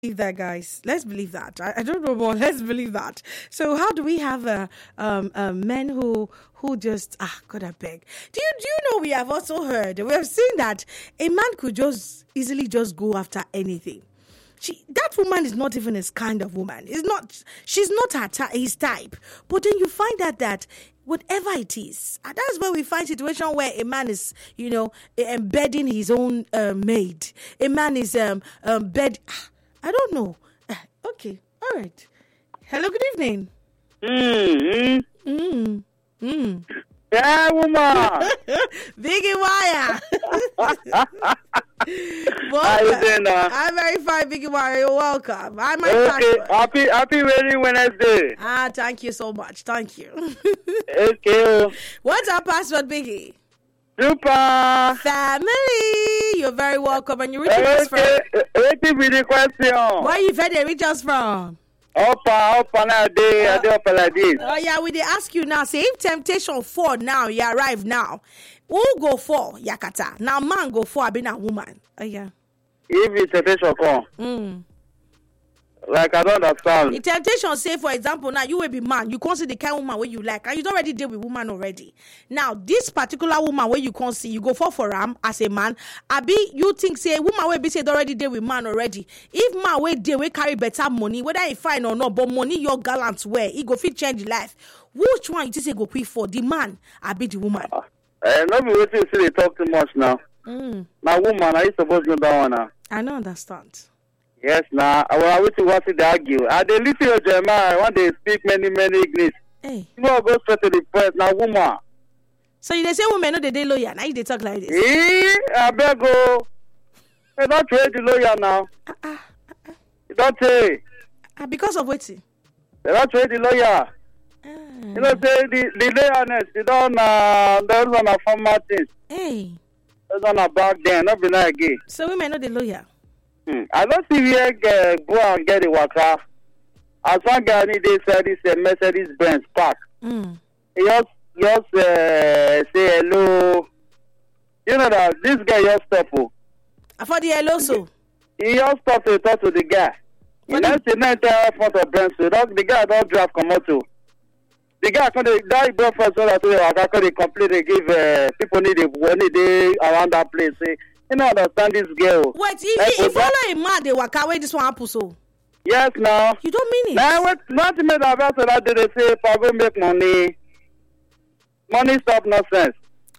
believe that, guys. Let's believe that. I don't know, but let's believe that. So how do we have men who just God, I beg. Do you know we have also heard, we have seen that a man could just easily just go after anything. That woman is not even his kind of woman. She's not his type. But then you find out that whatever it is, and that's where we find situation where a man is, embedding his own maid. A man is bed. I don't know. Okay, all right. Hello, good evening. Yeah, woman. Biggie Wire. How you doing now? I'm very fine, Biggie Wire. You're welcome. I'm Okay, happy Wedding Wednesday. Thank you so much. Thank you. Okay. What's our password, Biggie? Super. Family. You're very welcome. And you're reaching us from? What be the question? Where you fed they reach us from? Up now, day up like this. Oh, yeah, we they ask you now. Say, if temptation fall now, you arrive now. Who go for Yakata? Now, man go for being a woman. Oh, yeah. If it's temptation come. Like, I don't understand. The temptation, say, for example, now you will be man. You can't see the kind of woman where you like. And you don't already deal with woman already. Now, this particular woman where you can't see, you go for him as a man. Abi, you think, say, woman will be said already deal with man already. If man will deal, we carry better money, whether he fine or not, but money your gallant way, he go fit change life. Which one you think go quick for? The man, Abi the woman? Not be waiting to see they talk too much now. Now, woman, are you supposed to know that one now? I don't understand. Yes, now. I wish you want to argue. I dey listen to Jeremiah. I want to speak many English. Hey. You know, go straight to the point. Now, woman. So you dey say women no dey lawyer. Now you dey talk like this. I beg go. They don't trade the lawyer now. You don't say. Because of waiting. They don't trade the lawyer. You know, say the lawyerness. They don't run a formal things. Hey. They don't back then. Not be like again. So women no dey lawyer. I don't see where go and get a waka. As one guy need they sell this Mercedes Benz park. He just say hello. You know that this guy just stop. For the hello so. He just stop to talk to the guy. And then the night front of Benz. So the guy don't drive come out to. The guy can die bro first so that I can complain they give people need they around that place. Say, you don't understand this girl. Wait, if follow a man, they waka away this one happen so. Yes, now. You don't mean it? Now, not to make about that, they say, if I go make money stop nonsense.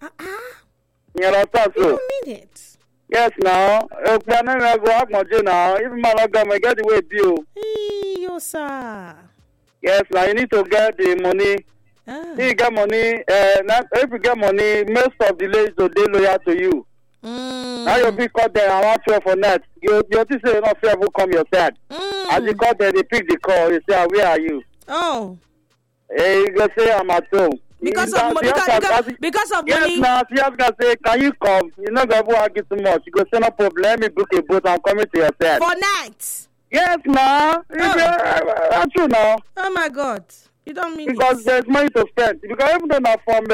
You understand so? You don't mean it? Yes, now. If I go have my now, even my log get the way due. Yo, sir. Yes, now you need to get the money. If you get money, if you get money, most of the ladies will be loyal to you. Now you'll be caught there and want to for net. You just say you're not fair, who come your side. As you call there, they pick the call. You say, where are you? Oh. You go say, I'm at home. Because of money. Yes, now, she has to say, can you come? You're not going to argue too much. You go say, no problem. Let me book a boat. I'm coming to your side. For night? Yes, now. That's true now. Oh, my God. You don't mean because it. There's money to spend. Because even though now from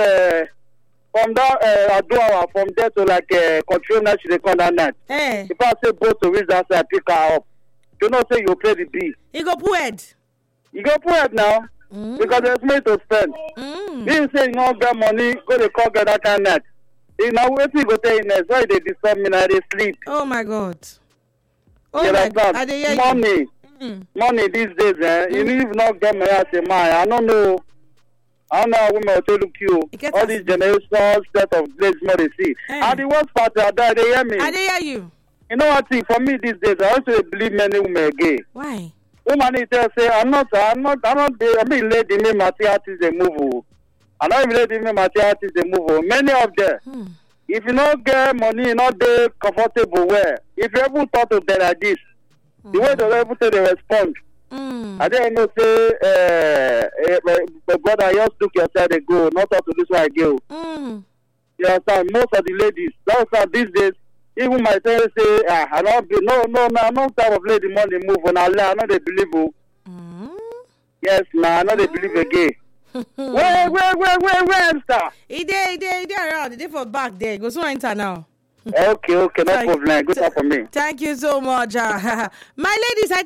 that 2 hours from there to like control night, they come that night. If I say boat to reach that side, pick her up. You know, say you pay the bill. You go put head. You go put head now. Because there's money to spend. You say you don't get money, go to call get that kind of night. You know, wait till you go tell you next. Why they disturb me now? They sleep. Oh my God. Oh you my God. Money these days, you need not get money as a man. I don't know how women will tell you. All these generations set of days more they see. And the worst part is that they hear me. I they hear you. You know what? For me these days, I also believe many women are gay. Why? Woman need to say, I'm not. I mean, lady me materialities they move. I don't even lady me materialities they move. Many of them. If you don't get money, you not be comfortable where. If you ever thought of them like this, the way they ever say they respond. I didn't know say, but brother, just look yourself and go, not talk to this one again. You understand? Most of the ladies, that's these days, even my parents say, I don't be, no type of lady money move on, I know they believe you. Yes, I know they believe again. Where, sir? He there around, he for back there, go so enter now. Okay, no problem. Good talk for me. Thank you so much. My ladies, I